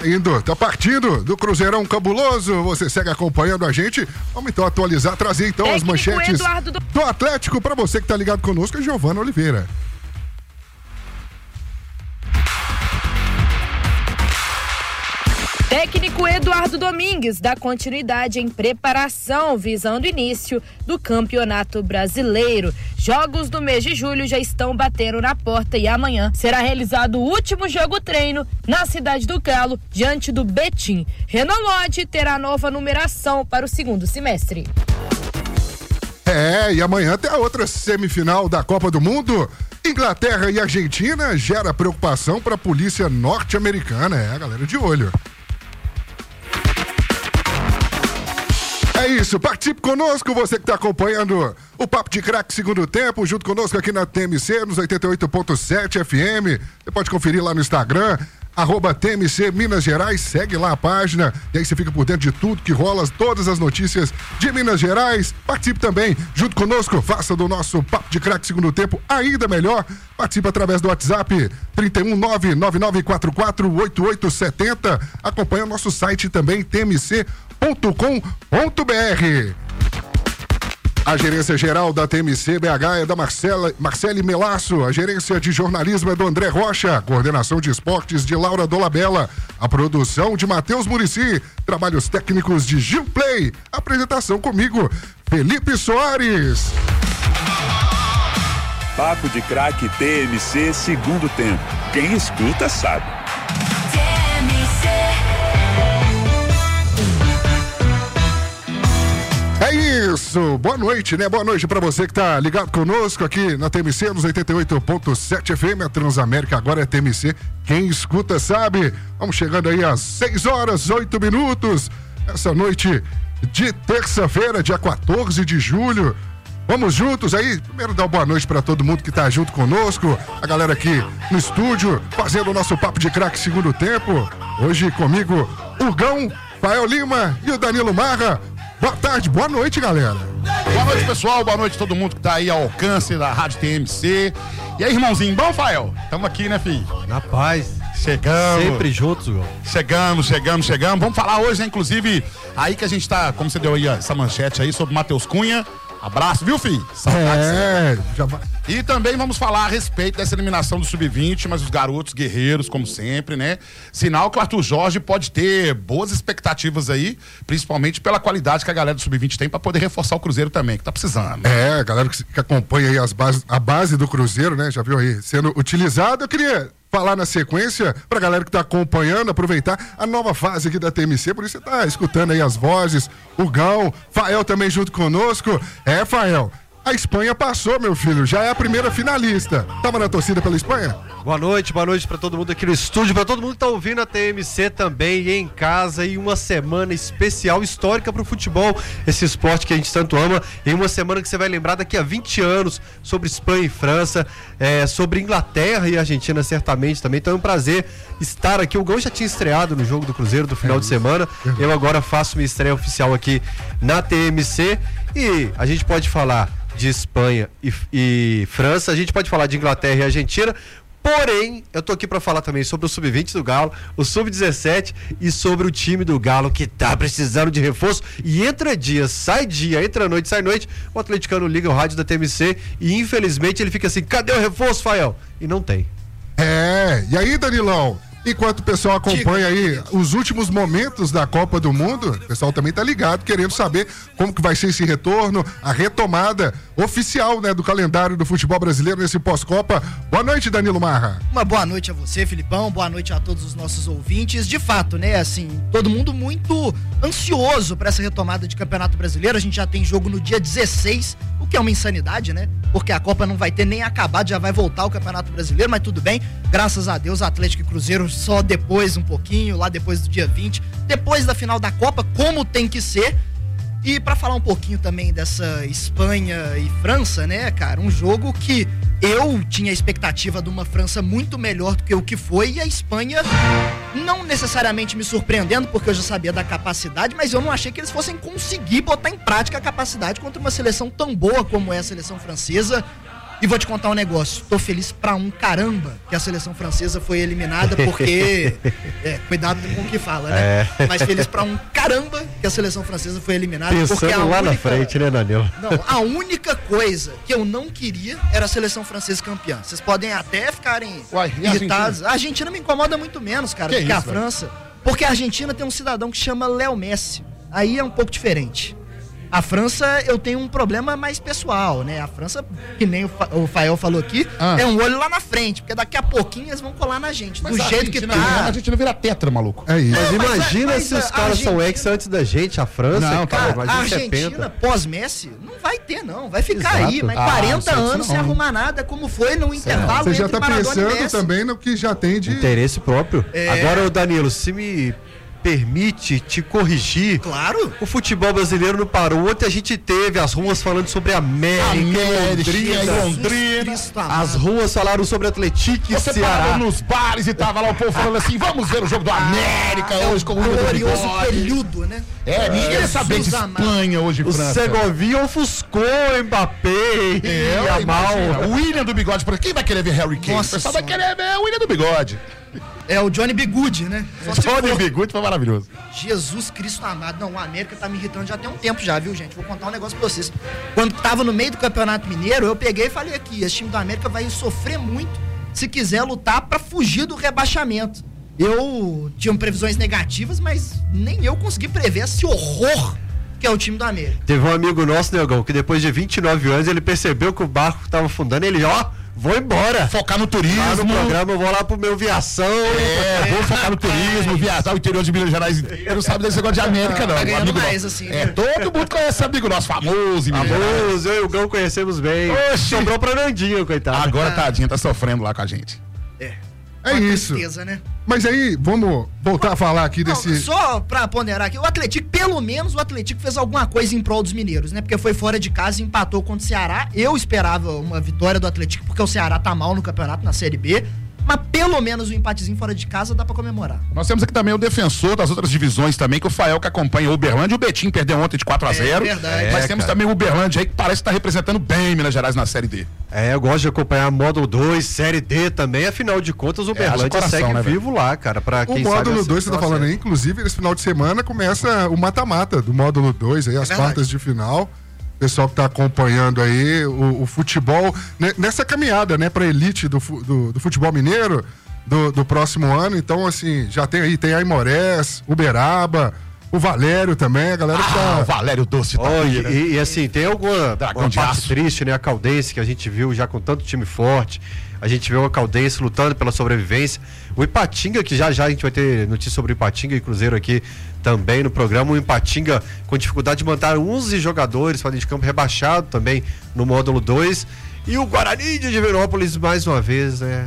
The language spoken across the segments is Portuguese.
Tá partindo do Cruzeirão cabuloso, você segue acompanhando a gente. Vamos então atualizar, trazer então as manchetes do Atlético para você que tá ligado conosco, é Giovana Oliveira. Técnico Eduardo Domingues dá continuidade em preparação visando o início do Campeonato Brasileiro. Jogos do mês de julho já estão batendo na porta e amanhã será realizado o último jogo-treino na Cidade do Galo, diante do Betim. Renan Lodge terá nova numeração para o segundo semestre. E amanhã tem a outra semifinal da Copa do Mundo. Inglaterra e Argentina gera preocupação para a polícia norte-americana. A galera de olho. É isso, participe conosco, você que está acompanhando o Papo de Craque segundo tempo, junto conosco aqui na TMC, nos 88.7 FM. Você pode conferir lá no Instagram, @TMC Minas Gerais, segue lá a página, e aí você fica por dentro de tudo que rola, todas as notícias de Minas Gerais. Participe também, junto conosco, faça do nosso Papo de Craque segundo tempo ainda melhor. Participe através do WhatsApp 31999448870. Acompanhe o nosso site também, tmc.com.br. A gerência geral da TMC BH é da Marcele Melasso, a gerência de jornalismo é do André Rocha, coordenação de esportes de Laura Dolabella, a produção de Matheus Muricy, trabalhos técnicos de Gil Play, apresentação comigo, Felipe Soares. Papo de Craque TMC segundo tempo. Quem escuta sabe. É isso, boa noite, né? Boa noite pra você que tá ligado conosco aqui na TMC, nos 88.7 FM, a Transamérica agora é TMC, quem escuta sabe. Vamos chegando aí às 6h08, essa noite de terça-feira, dia 14 de julho. Vamos juntos aí, primeiro dar uma boa noite pra todo mundo que tá junto conosco, a galera aqui no estúdio, fazendo o nosso Papo de Craque segundo tempo. Hoje comigo, o Gão, Fael Lima e o Danilo Marra. Boa tarde, boa noite, galera. Boa noite, pessoal, boa noite a todo mundo que tá aí ao alcance da Rádio TMC. E aí, irmãozinho, bom, Fael? Tamo aqui, né, filho? Na paz. Chegamos. Sempre juntos, Gol. Chegamos. Vamos falar hoje, né, inclusive, aí que a gente tá, como você deu aí essa manchete aí sobre o Matheus Cunha. Abraço, viu, filho? Já vai. E também vamos falar a respeito dessa eliminação do Sub-20, mas os garotos guerreiros, como sempre, né? Sinal que o Arthur Jorge pode ter boas expectativas aí, principalmente pela qualidade que a galera do Sub-20 tem pra poder reforçar o Cruzeiro também, que tá precisando. A galera que acompanha aí a base do Cruzeiro, né? Já viu aí sendo utilizada. Eu queria falar na sequência pra galera que tá acompanhando, aproveitar a nova fase aqui da TMC, por isso você tá escutando aí as vozes, o Gão, Fael também junto conosco. Fael, a Espanha passou, meu filho, já é a primeira finalista. Tava na torcida pela Espanha? Boa noite pra todo mundo aqui no estúdio, pra todo mundo que tá ouvindo a TMC também e em casa, e uma semana especial, histórica pro futebol, esse esporte que a gente tanto ama, em uma semana que você vai lembrar daqui a 20 anos sobre Espanha e França, sobre Inglaterra e Argentina certamente também, então é um prazer estar aqui. O Gol já tinha estreado no jogo do Cruzeiro do final de semana, eu agora faço minha estreia oficial aqui na TMC, e a gente pode falar de Espanha e França, a gente pode falar de Inglaterra e Argentina, porém, eu tô aqui pra falar também sobre o Sub-20 do Galo, o Sub-17 e sobre o time do Galo que tá precisando de reforço, e entra dia, entra noite, sai noite, o atleticano liga o rádio da TMC e infelizmente ele fica assim, cadê o reforço, Fael? E não tem. E aí, Danilão? Enquanto o pessoal acompanha aí os últimos momentos da Copa do Mundo, o pessoal também tá ligado, querendo saber como que vai ser esse retorno, a retomada oficial, né, do calendário do futebol brasileiro nesse pós-Copa. Boa noite, Danilo Marra. Uma boa noite a você, Filipão, boa noite a todos os nossos ouvintes. De fato, né, assim, todo mundo muito ansioso para essa retomada de Campeonato Brasileiro. A gente já tem jogo no dia 16, o que é uma insanidade, né? Porque a Copa não vai ter nem acabado, já vai voltar o Campeonato Brasileiro, mas tudo bem. Graças a Deus, Atlético e Cruzeiro só depois um pouquinho, lá depois do dia 20, depois da final da Copa, como tem que ser. E para falar um pouquinho também dessa Espanha e França, né, cara, um jogo que eu tinha a expectativa de uma França muito melhor do que o que foi, e a Espanha não necessariamente me surpreendendo, porque eu já sabia da capacidade, mas eu não achei que eles fossem conseguir botar em prática a capacidade contra uma seleção tão boa como é a seleção francesa. E vou te contar um negócio, tô feliz pra um caramba que a seleção francesa foi eliminada, porque... cuidado com o que fala, né? Mas feliz pra um caramba que a seleção francesa foi eliminada. Pensando porque lá na frente, né, Danilo? Não, a única coisa que eu não queria era a seleção francesa campeã. Vocês podem até ficarem irritados. A Argentina me incomoda muito menos, cara, do que a França. Porque a Argentina tem um cidadão que chama Léo Messi. Aí é um pouco diferente. A França, eu tenho um problema mais pessoal, né? A França, que nem o Fael falou aqui, é um olho lá na frente, porque daqui a pouquinho eles vão colar na gente. Mas do jeito que tá. A gente não vira tetra, maluco. É isso. Mas imagina se os caras são ex antes da gente, a França. Não, cara, a Argentina 70. Pós-Messi, não vai ter, não. Vai ficar Exato. aí, mas 40 anos sem arrumar nada, como foi no intervalo. Você já entre tá Maradona e pensando Messi. também no que já tem de... Interesse próprio. Agora, Danilo, se me permite te corrigir. Claro. O futebol brasileiro não parou. Ontem a gente teve as ruas falando sobre América, Londrina. As ruas falaram sobre Atlético e Você Ceará. parava nos bares e tava lá o povo falando assim, vamos ver o jogo do América hoje com o glorioso período, né? Ninguém sabia de Espanha hoje, O França. Segovinha ofuscou o Mbappé e Yamal. O William do Bigode, por quem vai querer ver Harry Kane? Nossa O pessoal vai querer ver o William do Bigode. É o Johnny Bigude, né? Só se Johnny for. Bigode foi maravilhoso. Jesus Cristo amado. Não, o América tá me irritando já tem um tempo já, viu, gente? Vou contar um negócio pra vocês. Quando tava no meio do Campeonato Mineiro, eu peguei e falei aqui, esse time do América vai sofrer muito se quiser lutar pra fugir do rebaixamento. Eu tinha previsões negativas, mas nem eu consegui prever esse horror que é o time do América. Teve um amigo nosso, Negão, que depois de 29 anos ele percebeu que o barco tava afundando, ele, vou embora. Focar no turismo. Lá no programa eu vou lá pro meu Viação. Vou focar no turismo, viajar o interior de Minas Gerais inteiro. Não sabe desse negócio de América, não. Tá ganhando Amigo mais, nosso. assim, né? Todo mundo conhece amigo nosso, famoso em Minas Gerais. Eu e o Gão conhecemos bem. Oxi. Sobrou pra Nandinho, coitado. Agora, tadinha, tá sofrendo lá com a gente. É Uma isso. tristeza, né? Mas aí, vamos voltar a falar aqui Não, desse... só pra ponderar aqui, o Atlético, pelo menos o Atlético fez alguma coisa em prol dos mineiros, né? Porque foi fora de casa e empatou contra o Ceará. Eu esperava uma vitória do Atlético, porque o Ceará tá mal no campeonato, na Série B. Mas pelo menos um empatezinho fora de casa dá pra comemorar. Nós temos aqui também o defensor das outras divisões também, que o Fael que acompanha o Uberlândia. O Betinho perdeu ontem de 4-0. É verdade. Mas temos também o Uberlândia aí, que parece que tá representando bem Minas Gerais na Série D. Eu gosto de acompanhar módulo 2, Série D também. Afinal de contas, o Uberlândia coração, segue né, vivo lá, cara. Pra O quem módulo sabe, 2, você tá falando aí, inclusive, esse final de semana começa o mata-mata do módulo 2, aí, as verdade. quartas de final. Pessoal que tá acompanhando aí o futebol, nessa caminhada, né, pra elite do futebol mineiro do próximo ano. Então, assim, já tem aí, tem Aimorés, Uberaba, o Valério também, a galera que tá... O Valério Doce tá E assim, tem alguma Dragão de parte aço. triste, né? A Caldense, que a gente viu já com tanto time forte. A gente viu a Caldense lutando pela sobrevivência. O Ipatinga, que já a gente vai ter notícia sobre o Ipatinga e Cruzeiro aqui também no programa. O Ipatinga com dificuldade de manter 11 jogadores, fora de campo rebaixado também no módulo 2. E o Guarani de Divinópolis, mais uma vez, né?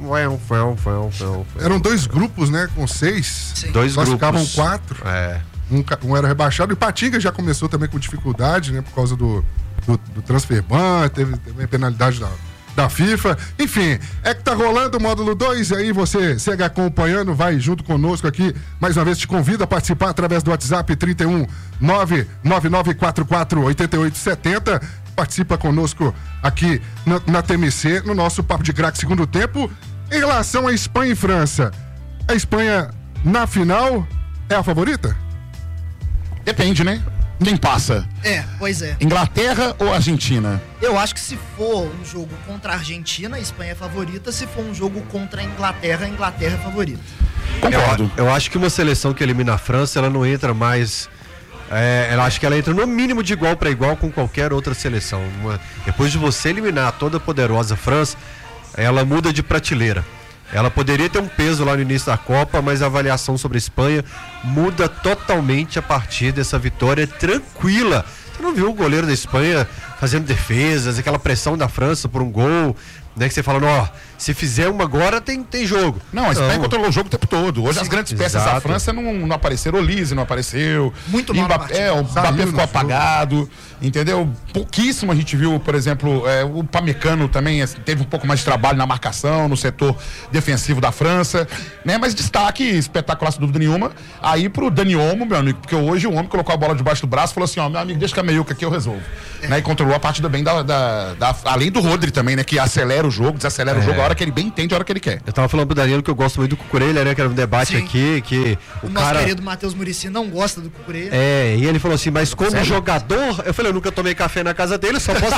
Eram 2 grupos, né, com 6. Sim. 2 Nós grupos. ficavam 4. É. Um era rebaixado. E o Ipatinga já começou também com dificuldade, né? Por causa do transfer ban, teve também penalidade da FIFA. Enfim, é que tá rolando o módulo 2, e aí você segue acompanhando, vai junto conosco aqui. Mais uma vez te convido a participar através do WhatsApp 31 99944 8870. Participa conosco aqui na TMC, no nosso Papo de Craque segundo tempo. Em relação a Espanha e França, a Espanha na final é a favorita? Depende, né? Quem passa? Pois é. Inglaterra ou Argentina? Eu acho que se for um jogo contra a Argentina, a Espanha é favorita. Se for um jogo contra a Inglaterra é favorita. Concordo. Eu acho que uma seleção que elimina a França, ela não entra mais... eu acho que ela entra no mínimo de igual para igual com qualquer outra seleção. Depois de você eliminar a toda poderosa França, ela muda de prateleira. Ela poderia ter um peso lá no início da Copa, mas a avaliação sobre a Espanha muda totalmente a partir dessa vitória tranquila. Você não viu o goleiro da Espanha fazendo defesas, aquela pressão da França por um gol, né? Que você fala, se fizer uma agora, tem jogo. Não, a Espanha controlou o jogo o tempo todo. Hoje as grandes peças da França não apareceram. Olise não apareceu. Muito mal. O Mbappé ficou apagado. Entendeu? Pouquíssimo a gente viu, por exemplo, o Pamecano também teve um pouco mais de trabalho na marcação, no setor defensivo da França, né? Mas destaque espetacular, sem dúvida nenhuma, aí pro Dani Olmo, meu amigo, porque hoje o homem colocou a bola debaixo do braço e falou assim, ó, meu amigo, deixa que a meiuca aqui eu resolvo. Né? E controlou a partida bem além do Rodri também, né? Que acelera o jogo, desacelera o jogo a hora que ele bem entende, a hora que ele quer. Eu tava falando pro Danilo que eu gosto muito do Cucurella, né? Que era um debate aqui, que o nosso querido Matheus Muricy não gosta do Cucurella. E ele falou assim, mas como jogador, eu falei, eu nunca tomei café na casa dele, só posso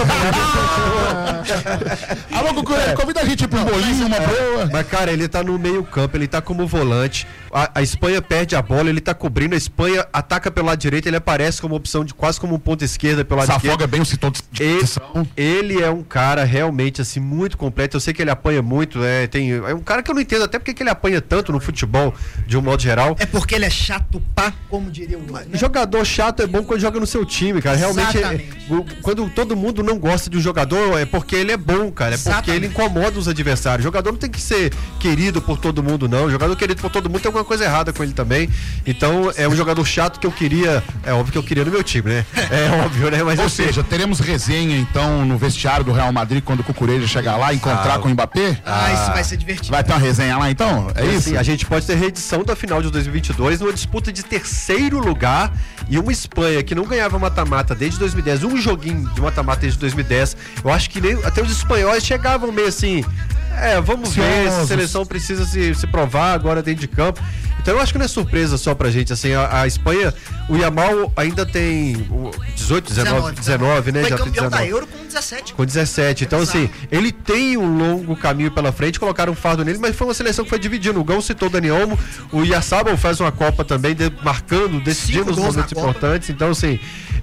Alô, Cucurella, convida a gente ir pra um bolinho, uma boa. Mas, cara, ele tá no meio campo, ele tá como volante, a Espanha perde a bola, ele tá cobrindo, a Espanha ataca pelo lado direito, ele aparece como opção de quase como um ponto esquerda pelo lado esquerdo. Afoga bem o setor de posição. Ele é um cara realmente, assim, muito completo, eu sei que ele apanha muito, é um cara que eu não entendo até porque que ele apanha tanto no futebol, de um modo geral. É porque ele é chato pá, como diria o né? Jogador chato é bom quando joga no seu time, cara, realmente, quando todo mundo não gosta de um jogador, é porque ele é bom, cara, porque ele incomoda os adversários. O jogador não tem que ser querido por todo mundo, não. O jogador querido por todo mundo tem alguma coisa errada com ele também. Então, é um jogador chato que eu queria, é óbvio que eu queria no meu time, né? É óbvio, né? Mas ou seja, teremos resenha, então, no vestiário do Real Madrid, quando o Cucurella chegar lá e encontrar com o Mbappé? Isso vai ser divertido. Vai ter uma resenha lá, então? É isso? Sim, a gente pode ter reedição da final de 2022 numa disputa de terceiro lugar e uma Espanha que não ganhava mata-mata desde 2010, um joguinho de mata-mata desde 2010. Eu acho que nem até os espanhóis chegavam meio assim, vamos ver se a seleção precisa se provar agora dentro de campo. Então eu acho que não é surpresa só pra gente, assim, a Espanha, o Yamal ainda tem 18, 19, né? Foi já campeão tem 19. da Euro com 17. Com 17, então assim, ele tem um longo caminho pela frente, colocaram um fardo nele, mas foi uma seleção que foi dividindo. O Gão citou o Dani Olmo, o Iazzábal faz uma Copa também, marcando, decidindo os momentos importantes. Então assim,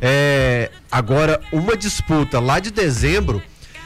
agora uma disputa lá de dezembro,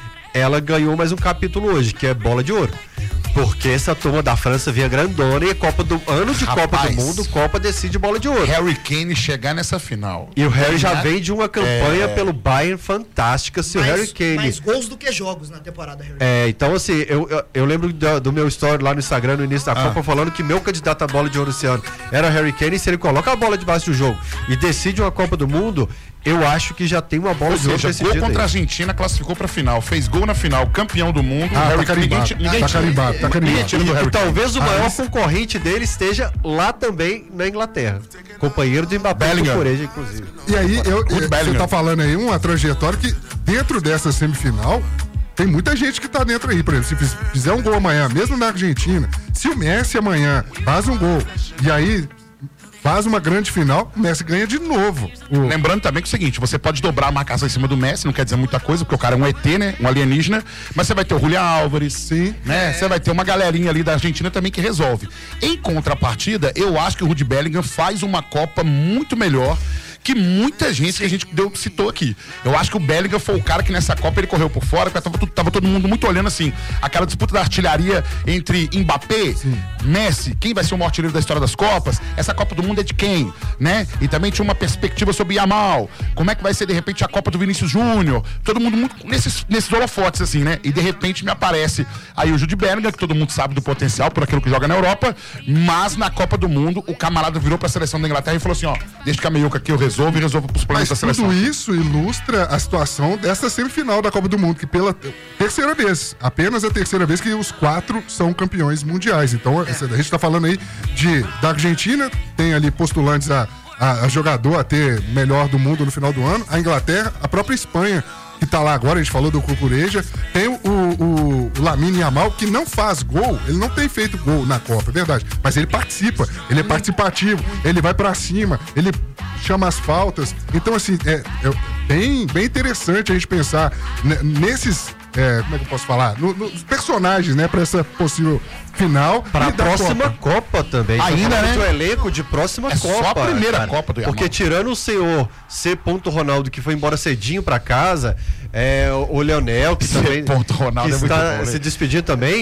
ela ganhou mais um capítulo hoje, que é bola de ouro. Porque essa turma da França vinha grandona e Copa do Mundo, Copa decide bola de ouro. Harry Kane chegar nessa final. E o Harry já vem de uma campanha pelo Bayern fantástica. Se o Harry Kane... Mais gols do que jogos na temporada, Harry Kane. Então assim, eu lembro do meu story lá no Instagram no início da Copa falando que meu candidato a bola de ouro esse ano era o Harry Kane. E se ele coloca a bola debaixo do jogo e decide uma Copa do Mundo, eu acho que já tem uma bola de ouro decidida. Gol contra a Argentina, classificou pra final. Fez gol na final, campeão do mundo. Harry Kane tá carimbado. E talvez o maior concorrente dele esteja lá também na Inglaterra. Companheiro de Mbappé, inclusive. E aí, você tá falando aí uma trajetória que dentro dessa semifinal tem muita gente que tá dentro aí. Por exemplo, se fizer um gol amanhã, mesmo na Argentina, se o Messi amanhã faz um gol e aí faz uma grande final, o Messi ganha de novo. Lembrando também que é o seguinte, você pode dobrar a marcação em cima do Messi, não quer dizer muita coisa, porque o cara é um ET, né? Um alienígena, mas você vai ter o Julián Álvares, sim, né? Você vai ter uma galerinha ali da Argentina também que resolve. Em contrapartida, eu acho que o Jude Bellingham faz uma Copa muito melhor que muita gente que a gente citou aqui. Eu acho que o Bellingham foi o cara que nessa Copa ele correu por fora, porque tava todo mundo muito olhando assim, aquela disputa da artilharia entre Mbappé, Messi, quem vai ser o maior artilheiro da história das Copas, essa Copa do Mundo é de quem, né? E também tinha uma perspectiva sobre Yamal, como é que vai ser de repente a Copa do Vinícius Júnior, todo mundo muito nesses holofotes assim, né? E de repente me aparece aí o Jude Bellingham, que todo mundo sabe do potencial por aquilo que joga na Europa, mas na Copa do Mundo o camarada virou pra seleção da Inglaterra e falou assim, ó, deixa que a meiuca aqui eu resolvo pros planos da seleção. Tudo isso ilustra a situação dessa semifinal da Copa do Mundo, que pela terceira vez, apenas a terceira vez que os 4 são campeões mundiais. Então, a gente tá falando aí da Argentina, tem ali postulantes a jogador a ter melhor do mundo no final do ano, a Inglaterra, a própria Espanha, que tá lá agora, a gente falou do Cucurella, tem o Lamine Yamal, que não faz gol, ele não tem feito gol na Copa, é verdade, mas ele participa, ele é participativo, ele vai pra cima, ele chama as faltas, então assim, é bem interessante a gente pensar nesses, como é que eu posso falar, nos personagens, né, pra essa possível final. Para a próxima Copa também. Ainda, né? O elenco de próxima Copa. Só a primeira Copa do Yamal. Porque tirando o senhor C. Ronaldo, que foi embora cedinho para casa, o Leonel, que também Ronaldo que está se despedindo também,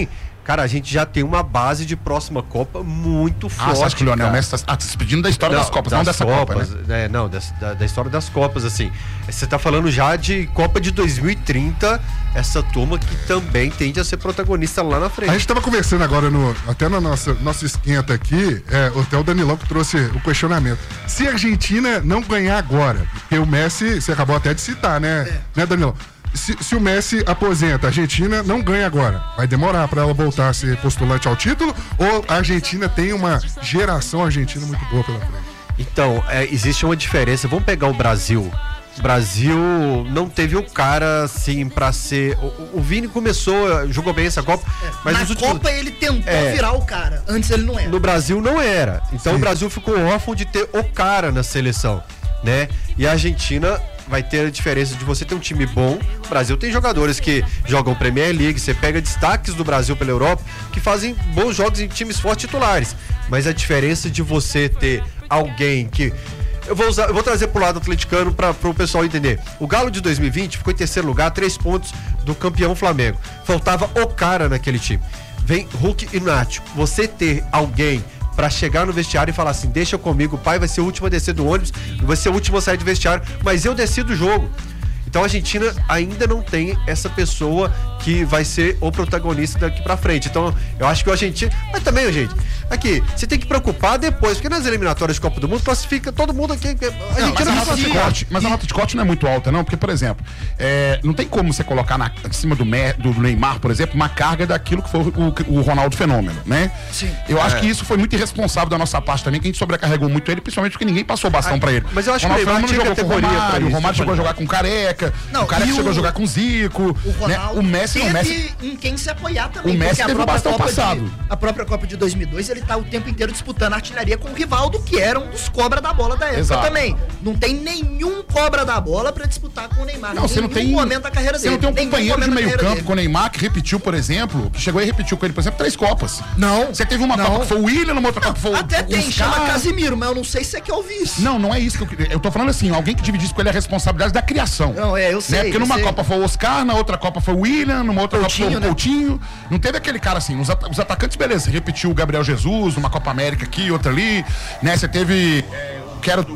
Cara, a gente já tem uma base de próxima Copa muito forte. Você acha que o Lionel Messi tá se despedindo da história das Copas, não dessa Copa, né? Não, da história das Copas, assim. Você tá falando já de Copa de 2030, essa turma que também tende a ser protagonista lá na frente. A gente tava conversando agora, até no nosso esquenta aqui, até o Danilão que trouxe o questionamento. Se a Argentina não ganhar agora, porque o Messi, você acabou até de citar, né, né, Danilão? Se o Messi aposenta, a Argentina não ganha agora. Vai demorar para ela voltar a ser postulante ao título? Ou a Argentina tem uma geração argentina muito boa pela frente? Então, existe uma diferença. Vamos pegar o Brasil. O Brasil não teve o cara, assim, pra ser... O Vini começou, jogou bem essa Copa, mas na Copa ele tentou virar o cara. Antes ele não era. No Brasil não era. Então Sim. O Brasil ficou órfão de ter o cara na seleção, né? E a Argentina vai ter a diferença de você ter um time bom. O Brasil tem jogadores que jogam Premier League, você pega destaques do Brasil pela Europa, que fazem bons jogos em times fortes titulares. Mas a diferença de você ter alguém que... Eu vou trazer pro lado atleticano para o pessoal entender. O Galo de 2020 ficou em terceiro lugar, 3 pontos do campeão Flamengo. Faltava o cara naquele time. Vem Hulk e Nacho. Você ter alguém pra chegar no vestiário e falar assim, deixa comigo, o pai vai ser o último a descer do ônibus, vai ser o último a sair do vestiário, mas eu desci do jogo. Então a Argentina ainda não tem essa pessoa que vai ser o protagonista daqui pra frente. Então eu acho que o Argentina... Mas também, gente, aqui, você tem que preocupar depois, porque nas eliminatórias de Copa do Mundo classifica todo mundo aqui. A Argentina mas a nota de corte não é muito alta, não, porque, por exemplo, não tem como você colocar em cima do Neymar, por exemplo, uma carga daquilo que foi o Ronaldo Fenômeno, né? Sim. Eu acho que isso foi muito irresponsável da nossa parte também, que a gente sobrecarregou muito ele, principalmente porque ninguém passou o bastão pra ele. Mas eu acho que o Ronaldo Neymar tinha jogou com o categoria pra Romário, isso. o Romário chegou a jogar com o Careca, o Careca chegou a jogar com o Zico, O Ronaldo né? O Messi teve em quem se apoiar também. O Messi porque teve o bastão passado. A própria Copa de 2002, ele tá o tempo inteiro disputando a artilharia com o Rivaldo, que era um dos cobra da bola da época. Exato. Também. Não tem nenhum cobra da bola pra disputar com o Neymar. Não, você não tem momento da carreira você dele. não tem um Nenhum companheiro de momento da meio carreira campo dele. com o Neymar que repetiu, por exemplo, que chegou e repetiu com ele, por exemplo, 3 Copas. Não. Você teve uma Copa que foi o William, numa outra Copa foi o Até tem, Oscar. chama Casimiro, mas eu não sei se você quer ouvir isso. Não é isso que eu tô falando assim, alguém que dividisse com ele a responsabilidade da criação. Não, eu sei. Né? Porque numa eu sei. Copa foi o Oscar, na outra Copa foi o William, numa outra Coutinho, Copa foi o Coutinho. Não teve aquele cara assim, os atacantes, beleza, repetiu o Gabriel Jesus, numa Copa América aqui, outra ali, né? Você teve, que era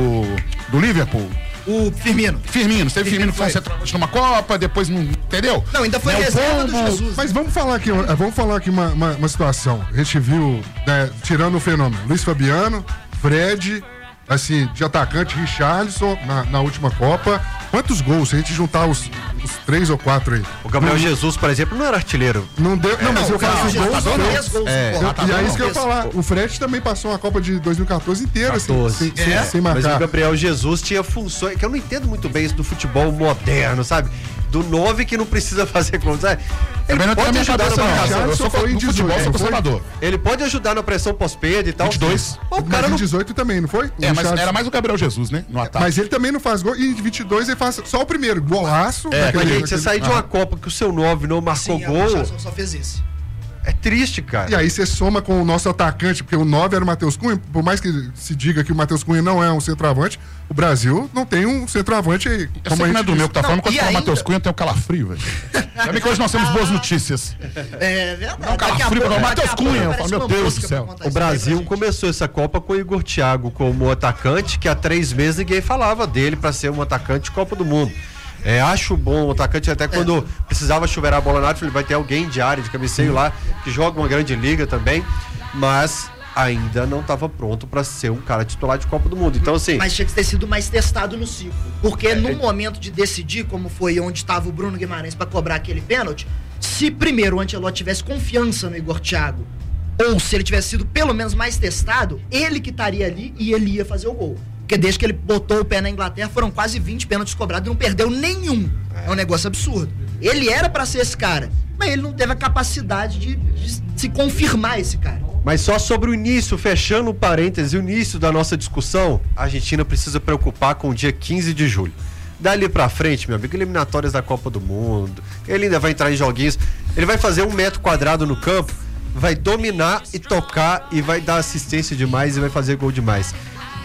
do Liverpool. O Firmino. Firmino que foi um centroavante numa Copa, depois não, entendeu? Não, ainda foi Né, o reserva do Pombo. Jesus. Mas vamos falar aqui uma situação. A gente viu, né, tirando o fenômeno, Luiz Fabiano, Fred, assim, de atacante, Richarlison na última Copa. Quantos gols? Se a gente juntar os 3 ou 4 aí. O Gabriel Jesus, por exemplo, não era artilheiro. Não deu. Não, mas eu falo os gols. Três gols. E é isso que eu ia falar. O Fred também passou a Copa de 2014 inteira, assim, 14. sem Mas o marcar. Gabriel Jesus tinha funções, que eu não entendo muito bem isso do futebol moderno, sabe? Do 9 que não precisa fazer gol, sabe? Ele Também não tem a pode minha ajudar na cabeça, não. marcação. Eu sou foi em no futebol, 18, sou foi? conservador. Ele pode ajudar na pressão pós-perda e tal. 22. Pô, o Mas cara em não... 18 também, não foi? O Mas Richarlison. era mais o Gabriel Jesus, né? No ataque. Mas ele também não faz gol. E em 22 ele faz só o primeiro. Golaço. Mas, gente, você sair de uma Copa que o seu 9 não marcou Sim, gol, o Richarlison só fez esse. é triste, cara. E aí você soma com o nosso atacante, porque o 9 era o Matheus Cunha. Por mais que se diga que o Matheus Cunha não é um centroavante, o Brasil não tem um centroavante aí. Eu sei que não é do meu que tá Não, falando, quando e fala ainda- Matheus Cunha, eu tenho calafrio, velho. Já bem que hoje nós temos boas notícias. É verdade. Não, cara, Daqui a frio, pouco- não, Matheus daqui a pouco Cunha, eu aparece falo, meu uma Deus música do céu. pra contar O isso aí pra Brasil gente. começou essa Copa com o Igor Thiago como atacante, que há 3 meses ninguém falava dele pra ser um atacante de Copa do Mundo. Acho bom o atacante, até quando precisava chuveirar a bola na área, ele vai ter alguém de área, de cabeceio lá, que joga uma grande liga também, mas ainda não estava pronto pra ser um cara titular de Copa do Mundo. Então, assim, Mas tinha que ter sido mais testado no ciclo. Porque no momento de decidir, como foi onde estava o Bruno Guimarães pra cobrar aquele pênalti, se primeiro o Ancelotti tivesse confiança no Igor Thiago, ou se ele tivesse sido pelo menos mais testado, ele que estaria ali e ele ia fazer o gol. Porque desde que ele botou o pé na Inglaterra, foram quase 20 pênaltis cobrados e não perdeu nenhum. É um negócio absurdo. Ele era pra ser esse cara, mas ele não teve a capacidade de se confirmar esse cara. mas só sobre o início, fechando o parêntese, o início da nossa discussão, a Argentina precisa preocupar com o dia 15 de julho. Dali pra frente, meu amigo, eliminatórias da Copa do Mundo, ele ainda vai entrar em joguinhos, ele vai fazer 1 metro quadrado no campo, vai dominar e tocar e vai dar assistência demais e vai fazer gol demais.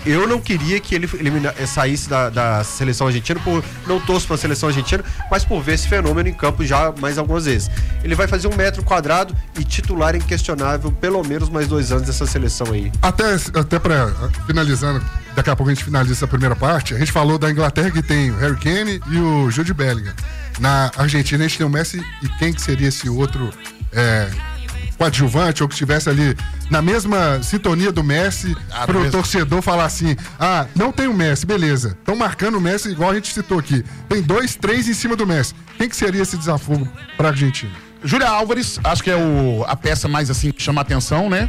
eu não queria que ele saísse da seleção argentina, não torço pra seleção argentina, mas por ver esse fenômeno em campo já mais algumas vezes. Ele vai fazer 1 metro quadrado e titular inquestionável pelo menos mais 2 anos dessa seleção aí. Até pra finalizando, daqui a pouco a gente finaliza essa primeira parte, a gente falou da Inglaterra que tem o Harry Kane e o Jude Bellingham. Na Argentina a gente tem o Messi e quem que seria esse outro coadjuvante ou que estivesse ali na mesma sintonia do Messi pro torcedor falar assim, não tem o Messi, beleza, estão marcando o Messi igual a gente citou aqui, tem 2, 3 em cima do Messi, quem que seria esse desafogo pra Argentina? Júlia Álvares, acho que é a peça mais assim que chama a atenção, né?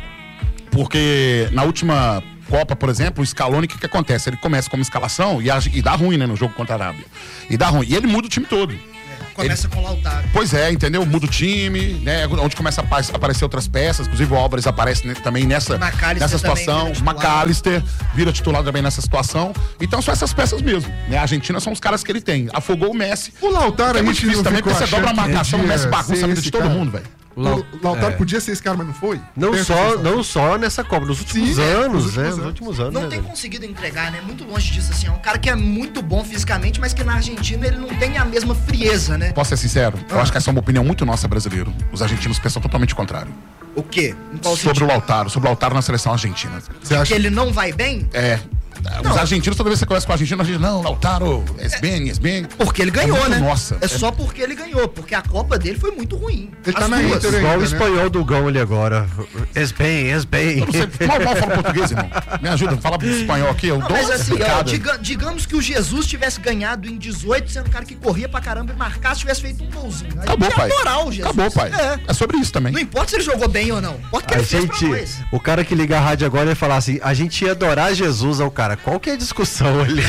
Porque na última Copa, por exemplo, o Scaloni, o que acontece? Ele começa como escalação e dá ruim, né, no jogo contra a Arábia. E dá ruim. E ele muda o time todo. Começa com o Lautaro. Pois é, entendeu? Muda o time, né? Onde começa a aparecer outras peças. Inclusive o Álvares aparece também nessa situação. McAllister vira titular também nessa situação. Então são essas peças mesmo. Né? A Argentina são os caras que ele tem. Afogou o Messi. O Lautaro é muito difícil também, porque você dobra a marcação, o Messi bagunça a vida de todo mundo, velho. O Lautaro podia ser esse cara, mas não foi? Não só nessa Copa, nos últimos anos, né? Nos últimos anos. Não tem conseguido entregar, né? Muito longe disso, assim. É um cara que é muito bom fisicamente, mas que na Argentina ele não tem a mesma frieza, né? Posso ser sincero? Eu acho que essa é uma opinião muito nossa, brasileiro. Os argentinos pensam totalmente o contrário. O quê? Sobre o Lautaro na seleção argentina. Você acha que ele não vai bem? Os argentinos, toda vez que você conversa com o argentino, a gente não, Lautaro, bem. Porque ele ganhou, né? Nossa. É só porque ele ganhou, porque a Copa dele foi muito ruim. Ele tá na Inter ainda, igual o espanhol do Gão ali agora. Bem. Eu não sei, mal fala português, irmão. Me ajuda, fala espanhol aqui. Mas assim, digamos que o Jesus tivesse ganhado em 18, sendo um cara que corria pra caramba e marcasse, tivesse feito um golzinho. Acabou, pai. Adorar o Jesus. Acabou, pai. É sobre isso também. Não importa se ele jogou bem ou não. Importa que ele fez pra nós. O cara que liga a rádio agora vai falar assim, a gente ia adorar Jesus ao cara. Qual que é a discussão ali?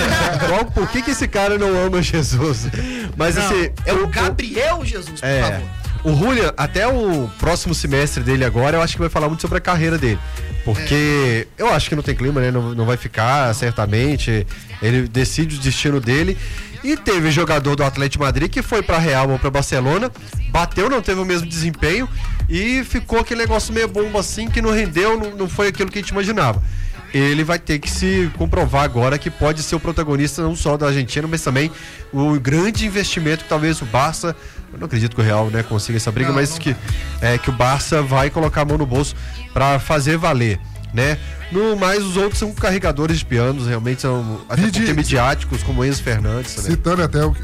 Por que esse cara não ama Jesus? Mas não, assim... É o Gabriel Jesus, por favor. O Julian, até o próximo semestre dele agora, eu acho que vai falar muito sobre a carreira dele. Porque eu acho que não tem clima, né? Não vai ficar, certamente. Ele decide o destino dele. E teve jogador do Atlético de Madrid que foi pra Real ou pra Barcelona, bateu, não teve o mesmo desempenho e ficou aquele negócio meio bomba assim, que não rendeu, não foi aquilo que a gente imaginava. Ele vai ter que se comprovar agora que pode ser o protagonista não só da Argentina, mas também o grande investimento que talvez o Barça, eu não acredito que o Real, né, consiga essa briga, mas que o Barça vai colocar a mão no bolso para fazer valer, né? No mais, os outros são carregadores de pianos, realmente são até porque midiáticos, como Enzo Fernandes. Né? Citando até o que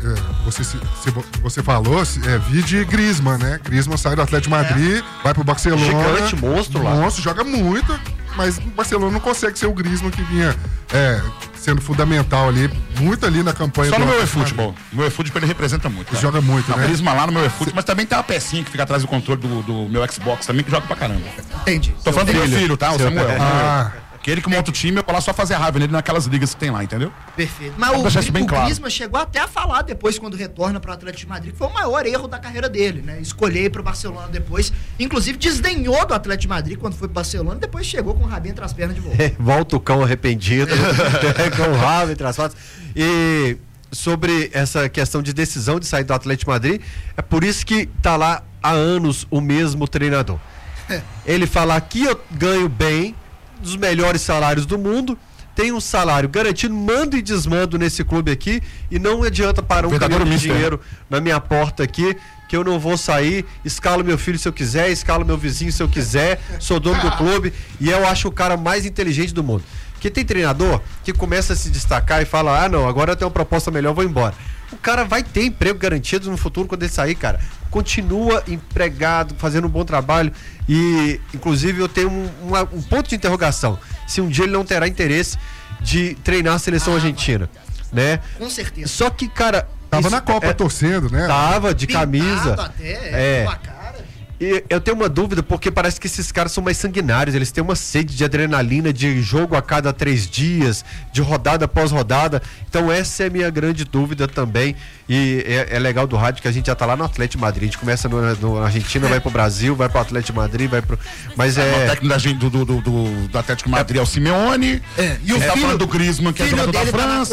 você falou, vide Griezmann, né? Griezmann sai do Atlético de Madrid, vai pro Barcelona. Gigante, monstro lá. Monstro, joga muito, mas o Barcelona não consegue ser o Griezmann que vinha sendo fundamental ali, muito ali na campanha. Só no meu eFootball. O meu eFootball ele representa muito. Ele joga muito, né? O Griezmann lá no meu eFootball, mas também tem uma pecinha que fica atrás do controle do meu Xbox também, que joga pra caramba. Entendi. Tô falando do meu filho, tá? O Samuel. Que ele que monta o time, eu vou lá só fazer raiva nele naquelas ligas que tem lá, entendeu? Perfeito. Mas o Griezmann chegou até a falar depois, quando retorna para o Atlético de Madrid, que foi o maior erro da carreira dele, né? Escolher ir pro Barcelona depois. Inclusive, desdenhou do Atlético de Madrid quando foi pro Barcelona, depois chegou com o rabinho entre as pernas de volta. Volta o cão arrependido, com o rabo entre as patas. E sobre essa questão de decisão de sair do Atlético de Madrid, é por isso que tá lá há anos o mesmo treinador. Ele fala: aqui eu ganho bem, dos melhores salários do mundo, tem um salário garantido, mando e desmando nesse clube aqui, e não adianta parar um caminhão de dinheiro na minha porta aqui, que eu não vou sair, escalo meu filho se eu quiser, escalo meu vizinho se eu quiser, sou dono do clube, e eu acho o cara mais inteligente do mundo. Porque tem treinador que começa a se destacar e fala: não, agora eu tenho uma proposta melhor, vou embora. O cara vai ter emprego garantido no futuro quando ele sair, cara. Continua empregado, fazendo um bom trabalho, e inclusive eu tenho um ponto de interrogação, se um dia ele não terá interesse de treinar a seleção argentina, né? Com certeza. Só que, cara... Tava na Copa torcendo, né? Tava, de camisa. Até, com a cara. E eu tenho uma dúvida, porque parece que esses caras são mais sanguinários, eles têm uma sede de adrenalina, de jogo a cada 3 dias, de rodada após rodada. Então essa é a minha grande dúvida também. E é legal do rádio que a gente já tá lá no Atlético de Madrid. A gente começa na Argentina, vai pro Brasil, vai pro Atlético de Madrid, vai pro... Mas o técnico do Atlético de Madrid é o Simeone. E o filho do Griezmann, que é jogador da França.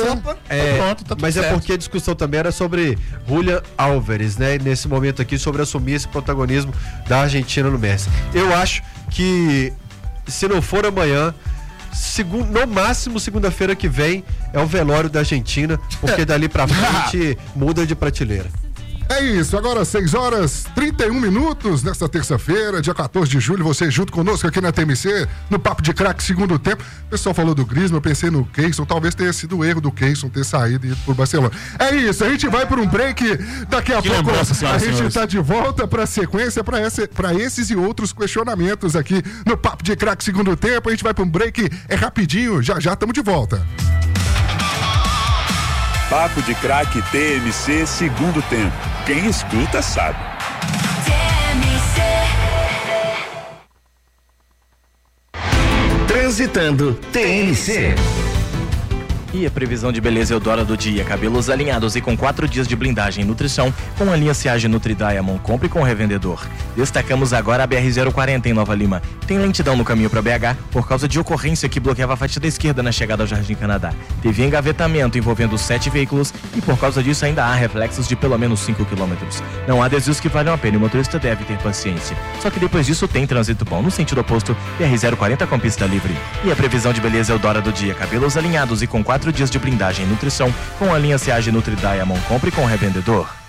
Mas é porque a discussão também era sobre Julian Álvares, né? Nesse momento aqui, sobre assumir esse protagonismo da Argentina no Messi. Eu acho que, se não for amanhã, no máximo segunda-feira que vem é o velório da Argentina, porque dali pra frente muda de prateleira. É isso, agora 6h31 nesta terça-feira, dia 14 de julho, você junto conosco aqui na TMC, no Papo de Craque, segundo tempo. O pessoal falou do Griezmann, eu pensei no Keyson, talvez tenha sido o erro do Keyson ter saído e ido por Barcelona. É isso, a gente vai para um break, daqui a pouco a gente está de volta para a sequência, para esses e outros questionamentos aqui no Papo de Craque, segundo tempo. A gente vai para um break, é rapidinho, já estamos de volta. Papo de Craque TMC, segundo tempo. Quem escuta sabe. Transitando TMC. E a previsão de beleza Eudora do dia, cabelos alinhados e com 4 dias de blindagem e nutrição, com a linha Ciage Nutri Diamond, compre com o revendedor. Destacamos agora a BR-040 em Nova Lima. Tem lentidão no caminho para BH por causa de ocorrência que bloqueava a faixa da esquerda na chegada ao Jardim Canadá. Teve engavetamento envolvendo 7 veículos e por causa disso ainda há reflexos de pelo menos 5 km. Não há desvios que valham a pena e o motorista deve ter paciência. Só que depois disso tem trânsito bom no sentido oposto, BR-040 com pista livre. E a previsão de beleza Eudora do dia, cabelos alinhados e com 4 dias de blindagem e nutrição, com a linha Ciage Nutri Diamond, compre com o revendedor.